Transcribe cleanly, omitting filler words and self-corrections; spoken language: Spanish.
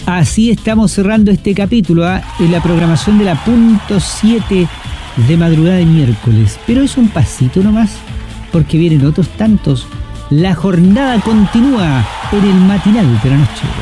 Así estamos cerrando este capítulo en la programación de la punto 7 de madrugada de miércoles. Pero es un pasito nomás, porque vienen otros tantos. La jornada continúa en el matinal de la noche.